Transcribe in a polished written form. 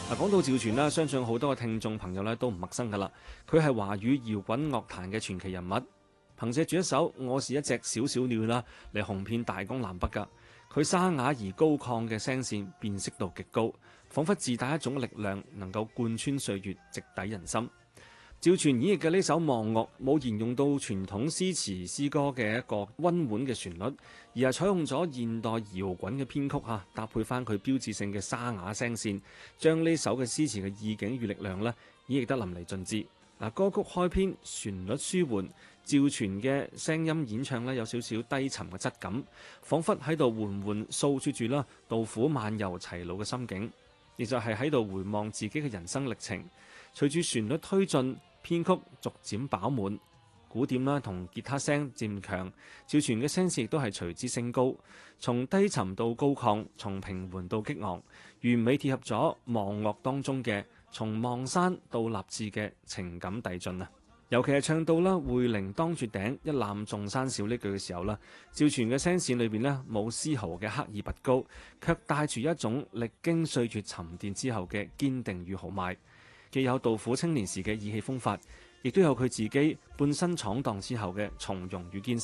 講到趙傳啦，相信好多嘅聽眾朋友咧都唔陌生噶啦。佢係華語搖滾樂壇嘅傳奇人物，憑借住一首《我是一隻小小鳥》啦嚟紅遍大江南北噶。佢沙啞而高亢嘅聲線辨識度極高，彷彿自帶一種力量，能夠貫穿歲月，直抵人心。趙傳演繹嘅呢首《望樂》冇沿用到傳統詩詞詩歌嘅一個溫婉嘅旋律，而係採用咗現代搖滾嘅編曲嚇，搭配翻佢標誌性嘅沙啞聲線，將呢首嘅詩詞嘅意境與力量咧演繹得淋漓盡致。歌曲開篇旋律舒緩，趙傳嘅聲音演唱咧有少少低沉嘅質感，彷彿喺度緩緩訴說住啦杜甫漫遊齊魯嘅心境，亦就係喺度回望自己嘅人生歷程。隨住旋律推進，編曲逐漸飽滿，鼓點啦同吉他聲漸強，趙傳嘅聲線亦都係隨之升高，從低沉到高亢，從平緩到激昂，完美貼合咗望樂當中嘅從望山到立志嘅情感遞進啊！尤其係唱到啦匯靈當絕頂，一覽眾山小呢句嘅時候啦，趙傳嘅聲線裏邊呢冇絲毫嘅刻意拔高，卻帶住一種歷經歲月沉澱之後嘅堅定與豪邁。既有杜甫青年時嘅意氣風發，亦都有佢自己半生闖蕩之後嘅從容與堅守。